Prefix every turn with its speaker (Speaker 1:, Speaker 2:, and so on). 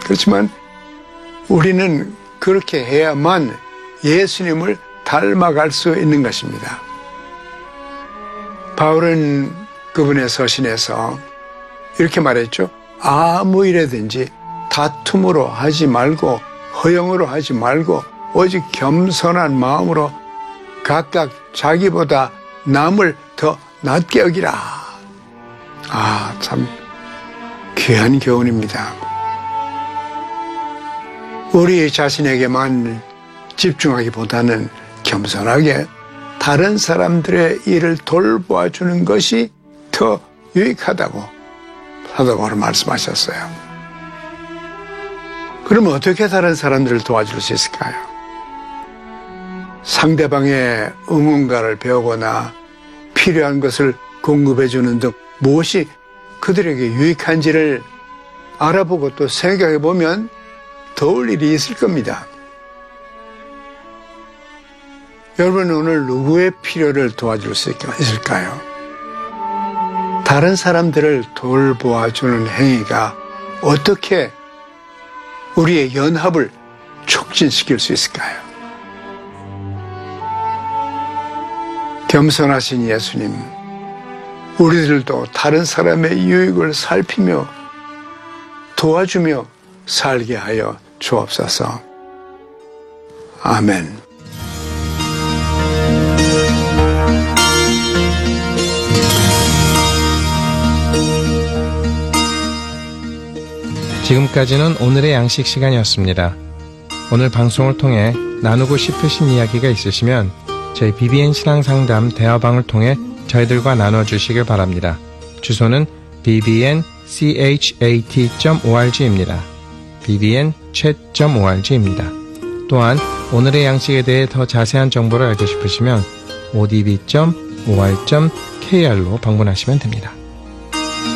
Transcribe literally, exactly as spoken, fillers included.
Speaker 1: 그렇지만 우리는 그렇게 해야만 예수님을 닮아갈 수 있는 것입니다. 바울은 그분의 서신에서 이렇게 말했죠. 아무 일이든지 다툼으로 하지 말고 허영으로 하지 말고 오직 겸손한 마음으로 각각 자기보다 남을 더 낮게 여기라. 아, 참 귀한 교훈입니다. 우리 자신에게만 집중하기보다는 겸손하게 다른 사람들의 일을 돌보아 주는 것이 더 유익하다고 사도 바울은 말씀하셨어요. 그러면 어떻게 다른 사람들을 도와줄 수 있을까요? 상대방의 응원가를 배우거나 필요한 것을 공급해 주는 등 무엇이 그들에게 유익한지를 알아보고 또 생각해 보면 도울 일이 있을 겁니다. 여러분, 오늘 누구의 필요를 도와줄 수 있을까요? 다른 사람들을 돌보아주는 행위가 어떻게 우리의 연합을 촉진시킬 수 있을까요? 겸손하신 예수님, 우리들도 다른 사람의 유익을 살피며 도와주며 살게 하여 주옵소서. 아멘.
Speaker 2: 지금까지는 오늘의 양식 시간이었습니다. 오늘 방송을 통해 나누고 싶으신 이야기가 있으시면 저희 비비엔 신앙상담 대화방을 통해 저희들과 나눠주시길 바랍니다. 주소는 비비엔 cat 점 org입니다. 비비엔 chat 점 org입니다. 또한 오늘의 양식에 대해 더 자세한 정보를 알고 싶으시면 오디비 점 오알 점 케이알로 방문하시면 됩니다.